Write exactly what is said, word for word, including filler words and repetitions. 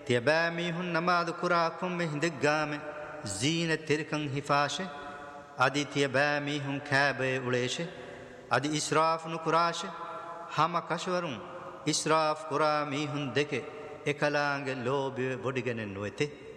තියබෑ මීහුන් නමාද කුරා කුම්මෙ හිඳග්ගාමෙ ජීන තිරකං හිෆාෂෙ අදි තියබෑ මීහුන් කෑබේ උලේෂෙ අදි ඉස්රාෆ්නු කුරාෂෙ හම කශවරුන් ඉස්රාෆ් කුරා මීහුන් දෙකෙ එකලාංගෙ ලෝබිය බොඩිගෙනෙන් නොවෙතේ